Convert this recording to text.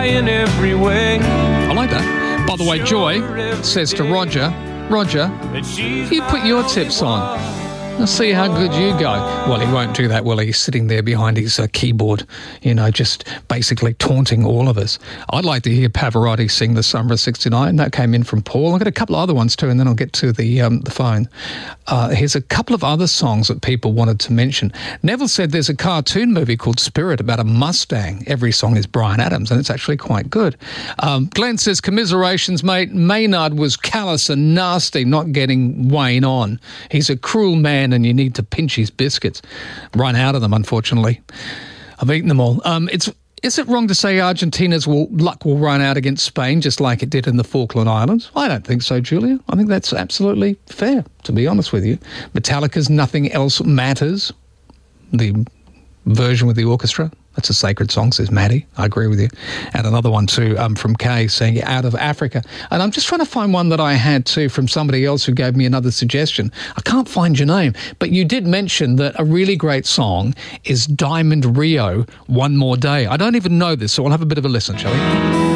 try in every way. I like that. By the way, Joy says to Roger, you put your tips on. Let's see how good you go. Well, he won't do that, will he? He's sitting there behind his keyboard, just basically taunting all of us. I'd like to hear Pavarotti sing The Summer of '69. That came in from Paul. I've got a couple of other ones too, and then I'll get to the phone. Here's a couple of other songs that people wanted to mention. Neville said there's a cartoon movie called Spirit about a Mustang. Every song is Bryan Adams, and it's actually quite good. Glenn says, commiserations, mate. Maynard was callous and nasty, not getting Wayne on. He's a cruel man, and you need to pinch his biscuits. Run out of them, unfortunately. I've eaten them all. Is it wrong to say Argentina's luck will run out against Spain just like it did in the Falkland Islands? I don't think so, Julia. I think that's absolutely fair, to be honest with you. Metallica's Nothing Else Matters, the version with the orchestra. That's a sacred song, says Maddie. I agree with you. And another one too from Kay saying Out of Africa. And I'm just trying to find one that I had too from somebody else who gave me another suggestion. I can't find your name, but you did mention that a really great song is Diamond Rio, One More Day. I don't even know this, so I'll have a bit of a listen, shall we?